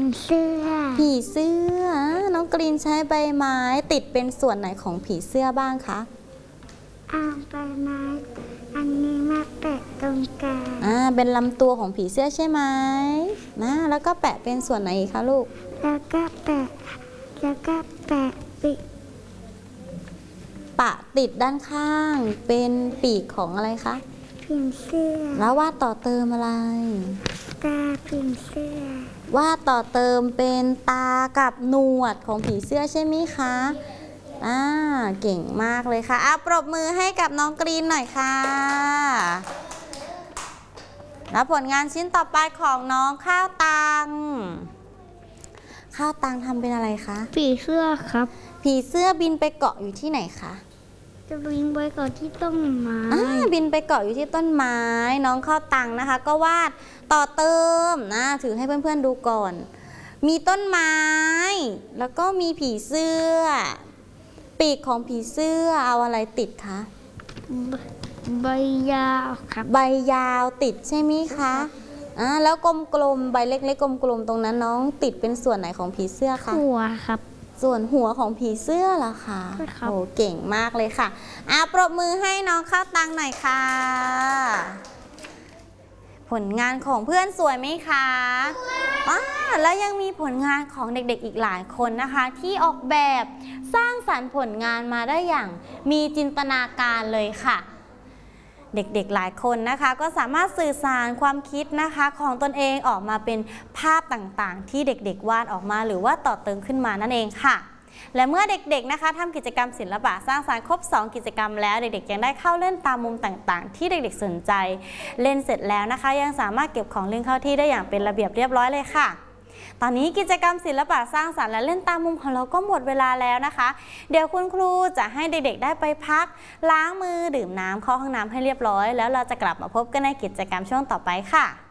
เสื้อผีเสื้อน้องกรีนใช้ใบไม้ติดเป็นส่วนไหนของผีเสื้อบ้างคะใบไม้อันนี้มาแปะตรงกลางเป็นลำตัวของผีเสื้อใช่ไหมแล้วก็แปะเป็นส่วนไหนอีกคะลูกแล้วก็แปะปะติดด้านข้างเป็นปีกของอะไรคะผีเสื้อแล้ววาดต่อเติมอะไรตาผีเสื้อวาดต่อเติมเป็นตากับหนวดของผีเสื้อใช่ไหมคะเก่งมากเลยค่ะปรบมือให้กับน้องกรีนหน่อยค่ะแล้วผลงานชิ้นต่อไปของน้องข้าวตังทำเป็นอะไรคะผีเสื้อครับผีเสื้อบินไปเกาะอยู่ที่ไหนคะจะบินไปเกาะที่ต้นไม้บินไปเกาะอยู่ที่ต้นไม้น้องข้าวตังนะคะก็วาดต่อเติมถือให้เพื่อนๆดูก่อนมีต้นไม้แล้วก็มีผีเสื้อปีกของผีเสื้อเอาอะไรติดคะใบยาวครับใบยาวติดใช่ไหมคะแล้วกลมๆใบเล็กๆกลมๆตรงนั้นน้องติดเป็นส่วนไหนของผีเสื้อคะหัวครับส่วนหัวของผีเสื้อเหรอคะโอ้เก่งมากเลยค่ะปรบมือให้น้องข้าวตังหน่อยค่ะผลงานของเพื่อนสวยไหมคะแล้วยังมีผลงานของเด็กๆอีกหลายคนนะคะที่ออกแบบสร้างสรรค์ผลงานมาได้อย่างมีจินตนาการเลยค่ะเด็กๆหลายคนนะคะก็สามารถสื่อสารความคิดนะคะของตนเองออกมาเป็นภาพต่างๆที่เด็กๆวาดออกมาหรือว่าต่อเติมขึ้นมานั่นเองค่ะและเมื่อเด็กๆนะคะทำกิจกรรมศิลปะสร้างสรรค์ครบ2กิจกรรมแล้วเด็กๆยังได้เข้าเล่นตามมุมต่างๆที่เด็กๆสนใจเล่นเสร็จแล้วนะคะยังสามารถเก็บของเล่นเข้าที่ได้อย่างเป็นระเบียบเรียบร้อยเลยค่ะตอนนี้กิจกรรมศิลปะสร้างสรรค์และเล่นตามมุมของเราก็หมดเวลาแล้วนะคะเดี๋ยวคุณครูจะให้เด็กๆได้ไปพักล้างมือดื่มน้ำเข้าห้องน้ำให้เรียบร้อยแล้วเราจะกลับมาพบกันในกิจกรรมช่วงต่อไปค่ะ